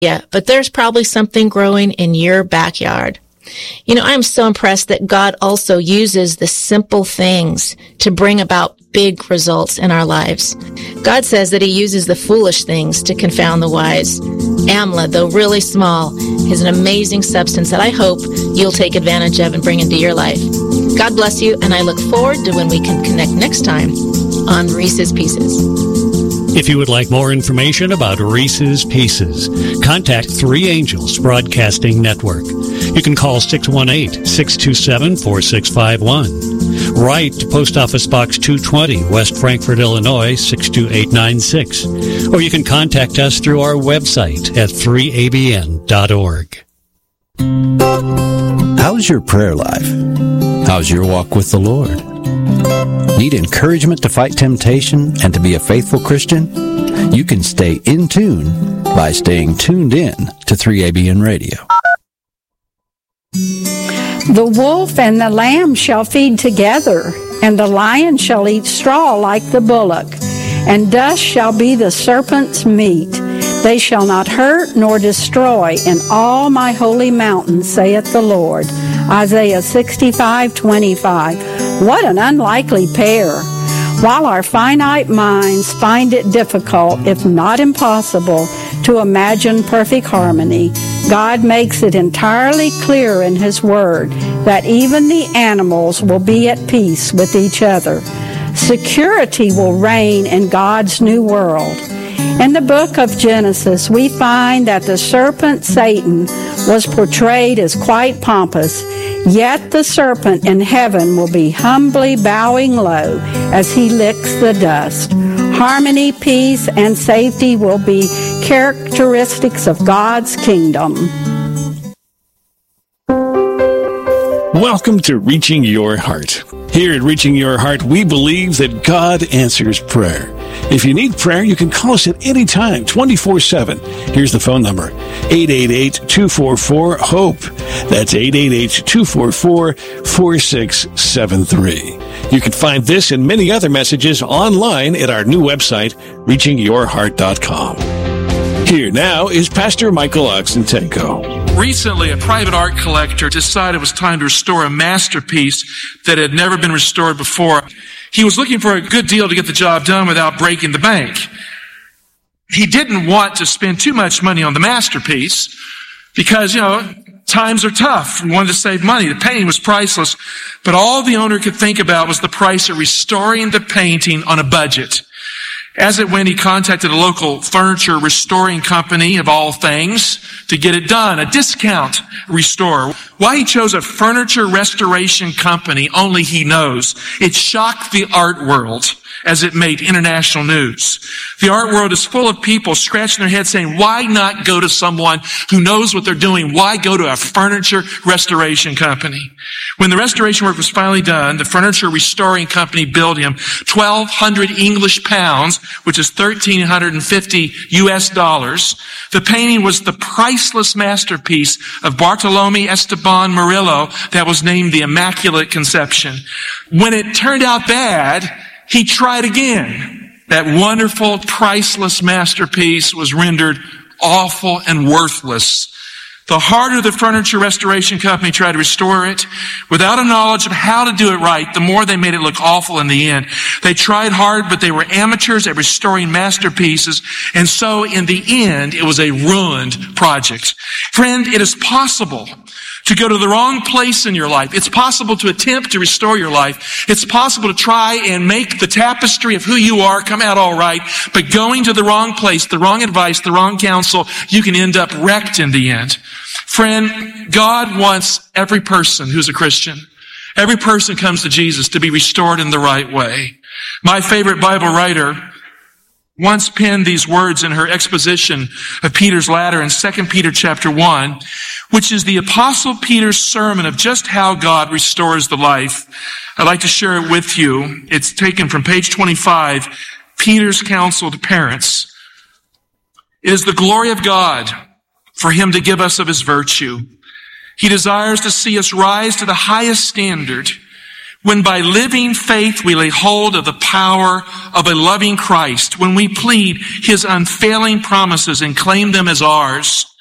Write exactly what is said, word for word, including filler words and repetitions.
Yeah, but there's probably something growing in your backyard. You know, I'm so impressed that God also uses the simple things to bring about big results in our lives. God says that he uses the foolish things to confound the wise. Amla, though really small, is an amazing substance that I hope you'll take advantage of and bring into your life. God bless you, and I look forward to when we can connect next time on Reese's Pieces. If you would like more information about Reese's Pieces, contact Three Angels Broadcasting Network. You can call six one eight, six two seven, four six five one. Write to Post Office Box two twenty, West Frankfort, Illinois, six two eight nine six. Or you can contact us through our website at three a b n dot org. How's your prayer life? How's your walk with the Lord? Need encouragement to fight temptation and to be a faithful Christian? You can stay in tune by staying tuned in to three A B N Radio. The wolf and the lamb shall feed together, and the lion shall eat straw like the bullock, and dust shall be the serpent's meat. They shall not hurt nor destroy in all my holy mountain, saith the Lord. Isaiah sixty-five twenty-five. What an unlikely pair. While our finite minds find it difficult, if not impossible, to imagine perfect harmony, God makes it entirely clear in His Word that even the animals will be at peace with each other. Security will reign in God's new world. In the book of Genesis, we find that the serpent Satan was portrayed as quite pompous, yet the serpent in heaven will be humbly bowing low as he licks the dust. Harmony, peace, and safety will be characteristics of God's kingdom. Welcome to Reaching Your Heart. Here at Reaching Your Heart, we believe that God answers prayer. If you need prayer, you can call us at any time, twenty-four seven. Here's the phone number, eight eight eight, two four four, HOPE. That's eight eight eight, two four four, four six seven three. You can find this and many other messages online at our new website, reaching your heart dot com. Here now is Pastor Michael Oxentenko. Recently, a private art collector decided it was time to restore a masterpiece that had never been restored before. He was looking for a good deal to get the job done without breaking the bank. He didn't want to spend too much money on the masterpiece because, you know, times are tough. He wanted to save money. The painting was priceless, but all the owner could think about was the price of restoring the painting on a budget. As it went, he contacted a local furniture restoring company, of all things, to get it done, a discount restore. Why he chose a furniture restoration company, only he knows. It shocked the art world as it made international news. The art world is full of people scratching their heads saying, why not go to someone who knows what they're doing? Why go to a furniture restoration company? When the restoration work was finally done, the furniture restoring company billed him twelve hundred English pounds, which is one thousand three hundred fifty U S dollars. The painting was the priceless masterpiece of Bartolome Esteban Murillo that was named the Immaculate Conception. When it turned out bad, he tried again. That wonderful, priceless masterpiece was rendered awful and worthless. The harder the furniture restoration company tried to restore it, without a knowledge of how to do it right, the more they made it look awful in the end. They tried hard, but they were amateurs at restoring masterpieces, and so in the end, it was a ruined project. Friend, it is possible to go to the wrong place in your life. It's possible to attempt to restore your life. It's possible to try and make the tapestry of who you are come out all right, but going to the wrong place, the wrong advice, the wrong counsel, you can end up wrecked in the end. Friend, God wants every person who's a Christian, every person who comes to Jesus to be restored in the right way. My favorite Bible writer once penned these words in her exposition of Peter's ladder in Second Peter chapter one, which is the Apostle Peter's sermon of just how God restores the life. I'd like to share it with you. It's taken from page twenty-five, Peter's counsel to parents. It is the glory of God for Him to give us of His virtue. He desires to see us rise to the highest standard. When by living faith we lay hold of the power of a loving Christ, when we plead his unfailing promises and claim them as ours,